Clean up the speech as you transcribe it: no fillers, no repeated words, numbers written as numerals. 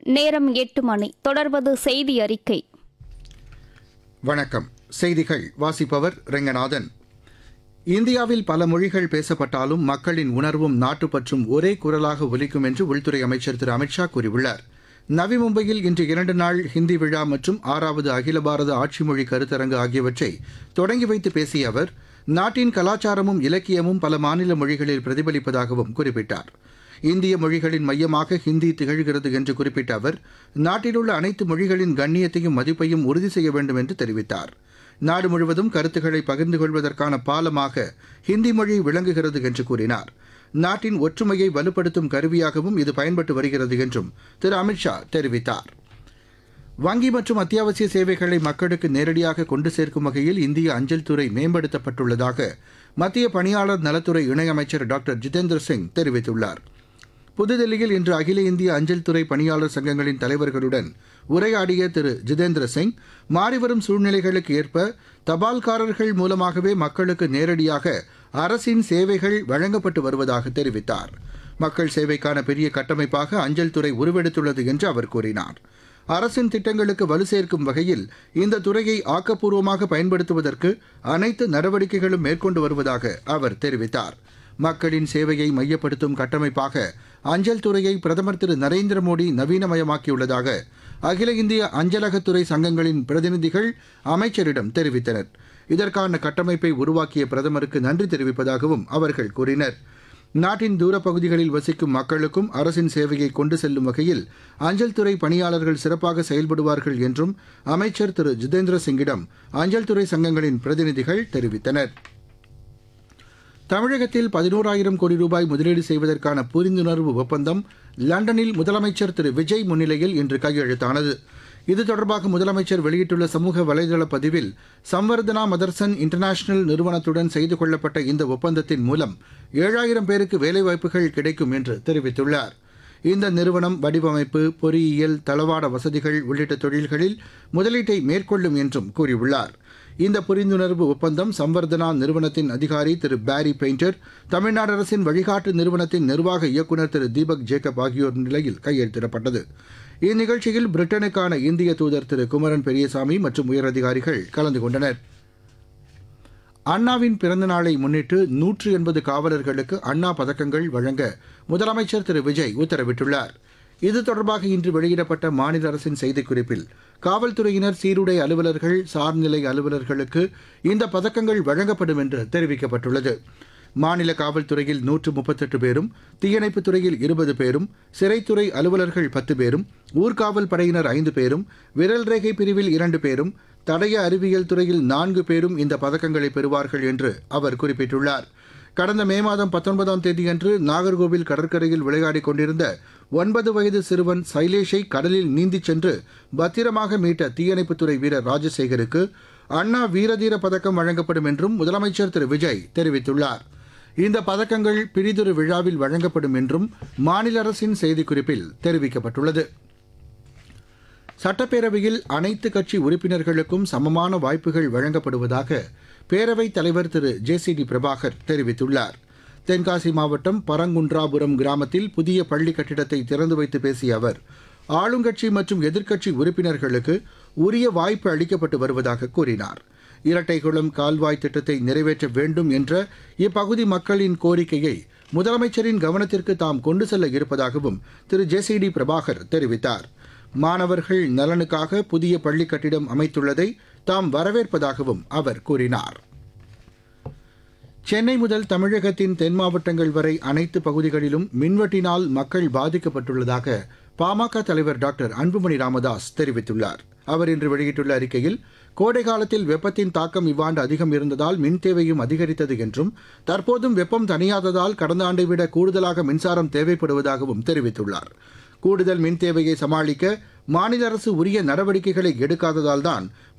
நேரம் 8 மணி. தொடர்வது செய்தி அறிக்கை. வணக்கம். செய்திகள் வாசிப்பவர் ரெங்கநாதன். இந்தியாவில் பல மொழிகள் பேசப்பட்டாலும் மக்களின் உணர்வும் நாட்டுப்பற்றும் ஒரே குரலாக ஒலிக்கும் என்று உள்துறை அமைச்சர் திரு அமித்ஷா கூறியுள்ளார். நவி மும்பையில் இன்று 2 நாள் ஹிந்தி விழா மற்றும் 6வது அகில பாரத ஆட்சி மொழி கருத்தரங்கு ஆகியவற்றை தொடங்கி வைத்து பேசிய அவர், நாட்டின் கலாச்சாரமும் இலக்கியமும் பல மாநில மொழிகளில் பிரதிபலிப்பதாகவும் குறிப்பிட்டார். இந்திய மொழிகளின் மையமாக ஹிந்தி திகழ்கிறது என்று குறிப்பிட்ட அவர், நாட்டிலுள்ள அனைத்து மொழிகளின் கண்ணியத்தையும் மதிப்பையும் உறுதி செய்ய வேண்டும் என்று தெரிவித்தார். நாடு முழுவதும் கருத்துக்களை பகிர்ந்து கொள்வதற்கான பாலமாக ஹிந்தி மொழி விளங்குகிறது என்று கூறினார். நாட்டின் ஒற்றுமையை வலுப்படுத்தும் கருவியாகவும் இது பயன்பட்டு வருகிறது என்றும் திரு அமித்ஷா தெரிவித்தார். வங்கி மற்றும் அத்தியாவசிய சேவைகளை மக்களுக்கு நேரடியாக கொண்டு சேர்க்கும் வகையில் இந்திய அஞ்சல் துறை மேம்படுத்தப்பட்டுள்ளதாக மத்திய பணியாளர் நலத்துறை இணையமைச்சர் டாக்டர் ஜிதேந்திர சிங் தெரிவித்துள்ளார். புதுதில்லியில் இன்று அகில இந்திய அஞ்சல் துறை பணியாளர் சங்கங்களின் தலைவர்களுடன் உரையாடிய திரு ஜிதேந்திர சிங், மாறிவரும் சூழ்நிலைகளுக்கு ஏற்ப தபால்காரர்கள் மூலமாகவே மக்களுக்கு நேரடியாக அரசின் சேவைகள் வழங்கப்பட்டு வருவதாக தெரிவித்தார். மக்கள் சேவைக்கான பெரிய கட்டமைப்பாக அஞ்சல் துறை உருவெடுத்துள்ளது என்று அவர் கூறினார். அரசின் திட்டங்களுக்கு வலு சேர்க்கும் வகையில் இந்த துறையை ஆக்கப்பூர்வமாக பயன்படுத்துவதற்கு அனைத்து நடவடிக்கைகளும் மேற்கொண்டு வருவதாக அவர் தெரிவித்தார். மக்களின் சேவையை மையப்படுத்தும் கட்டமைப்பாக அஞ்சல் துறையை பிரதமர் திரு நரேந்திர மோடி நவீனமயமாக்கியுள்ளதாக அகில இந்திய அஞ்சலகத்துறை சங்கங்களின் பிரதிநிதிகள் அமைச்சரிடம் தெரிவித்தனர். இதற்கான கட்டமைப்பை உருவாக்கிய பிரதமருக்கு நன்றி தெரிவிப்பதாகவும் அவர்கள் கூறினர். நாட்டின் தூரப்பகுதிகளில் வசிக்கும் மக்களுக்கும் அரசின் சேவையை கொண்டு செல்லும் வகையில் அஞ்சல் துறை பணியாளர்கள் சிறப்பாக செயல்படுவார்கள் என்றும் அமைச்சர் திரு ஜிதேந்திர சிங்கிடம் அஞ்சல் துறை சங்கங்களின் பிரதிநிதிகள் தெரிவித்தனர். தமிழகத்தில் 11,000 கோடி ரூபாய் முதலீடு செய்வதற்கான புரிந்துணர்வு ஒப்பந்தம் லண்டனில் முதலமைச்சர் திரு விஜய் முன்னிலையில் இன்று கையெழுத்தானது. இது தொடர்பாக முதலமைச்சர் வெளியிட்டுள்ள சமூக வலைதள பதிவில், சம்வர்தனா மதர்சன் இன்டர்நேஷனல் நிறுவனத்துடன் செய்து கொள்ளப்பட்ட இந்த ஒப்பந்தத்தின் மூலம் 7,000 பேருக்கு வேலைவாய்ப்புகள் கிடைக்கும் என்று தெரிவித்துள்ளார். இந்த நிறுவனம் வடிவமைப்பு, பொறியியல், தளவாட வசதிகள் உள்ளிட்ட தொழில்களில் முதலீட்டை மேற்கொள்ளும் என்றும் கூறியுள்ளார். இந்த புரிந்துணர்வு ஒப்பந்தம் சம்வர்தனா நிறுவனத்தின் அதிகாரி திரு பாரி பெயிண்டர், தமிழ்நாடு அரசின் வழிகாட்டு நிறுவனத்தின் நிர்வாக இயக்குநர் திரு தீபக் ஜேக்கப் ஆகியோர் நிலையில் கையெழுத்திடப்பட்டது. இந்நிகழ்ச்சியில் பிரிட்டனுக்கான இந்திய தூதர் திரு குமரன் பெரியசாமி மற்றும் உயரதிகாரிகள் கலந்து கொண்டனர். அண்ணாவின் பிறந்தநாளை முன்னிட்டு 180 காவலர்களுக்கு அண்ணா பதக்கங்கள் வழங்க முதலமைச்சர் திரு விஜய் உத்தரவிட்டுள்ளார். இது தொடர்பாக இன்று வெளியிடப்பட்ட மாநில அரசின் செய்திக்குறிப்பில், காவல்துறையினர், சீருடை அலுவலர்கள், சார்நிலை அலுவலர்களுக்கு இந்த பதக்கங்கள் வழங்கப்படும் என்று தெரிவிக்கப்பட்டுள்ளது. மாநில காவல்துறையில் 138 பேரும், தீயணைப்புத் துறையில் 20 பேரும், சிறைத்துறை அலுவலர்கள் 10 பேரும், ஊர்காவல் படையினர் 5 பேரும், விரல் ரேகை பிரிவில் 2 பேரும், தடய அறிவியல் துறையில் 4 பேரும் இந்த பதக்கங்களை பெறுவார்கள் என்று அவர் குறிப்பிட்டுள்ளார். கடந்த மே மாதம் 19ஆம் தேதியன்று நாகர்கோவில் கடற்கரையில் விளையாடிக் கொண்டிருந்த 9 வயது சிறுவன் சைலேஷை கடலில் நீந்திச் சென்று பத்திரமாக மீட்ட தீயணைப்புத்துறை வீரர் ராஜசேகருக்கு அண்ணா வீரதீர பதக்கம் வழங்கப்படும் என்றும் முதலமைச்சர் திரு விஜய் தெரிவித்துள்ளார். இந்த பதக்கங்கள் பிரிதொரு விழாவில் வழங்கப்படும் என்றும் மாநில அரசின் செய்திக்குறிப்பில் தெரிவிக்கப்பட்டுள்ளது. சட்டப்பேரவையில் அனைத்து கட்சி உறுப்பினர்களுக்கும் சமமான வாய்ப்புகள் வழங்கப்படுவதாக பேரவைத் தலைவர் திரு ஜே.சி.டி. பிரபாகர் தெரிவித்துள்ளார். தென்காசி மாவட்டம் பரங்குன்றாபுரம் கிராமத்தில் புதிய பள்ளி கட்டிடத்தை திறந்து வைத்து பேசிய அவர், ஆளுங்கட்சி மற்றும் எதிர்க்கட்சி உறுப்பினர்களுக்கு உரிய வாய்ப்பு அளிக்கப்பட்டு வருவதாக கூறினார். இரட்டைகுளம் கால்வாய் திட்டத்தை நிறைவேற்ற வேண்டும் என்ற இப்பகுதி மக்களின் கோரிக்கையை முதலமைச்சரின் கவனத்திற்கு தாம் கொண்டு செல்ல இருப்பதாகவும் திரு ஜே.சி.டி. பிரபாகர் தெரிவித்தார். மாணவர்கள் நலனுக்காக புதிய பள்ளி கட்டிடம் அமைத்துள்ளதை தாம் வரவேற்பதாகவும் அவர் கூறினார். சென்னை முதல் தமிழகத்தின் தென் மாவட்டங்கள் வரை அனைத்து பகுதிகளிலும் மின்வெட்டினால் மக்கள் பாதிக்கப்பட்டுள்ளதாக பாமக தலைவர் டாக்டர் அன்புமணி ராமதாஸ் தெரிவித்துள்ளார். அவர் இன்று வெளியிட்டுள்ள அறிக்கையில், கோடை காலத்தில் வெப்பத்தின் தாக்கம் இவ்வாண்டு அதிகம் இருந்ததால் மின் தேவையும் அதிகரித்தது என்றும், தற்போதும் வெப்பம் தணியாததால் கடந்த ஆண்டை விட கூடுதலாக மின்சாரம் தேவைப்படுவதாகவும் தெரிவித்துள்ளார். கூடுதல் மின் தேவையை சமாளிக்க மாநில அரசு உரிய நடவடிக்கைகளை எடுக்காததால்தான்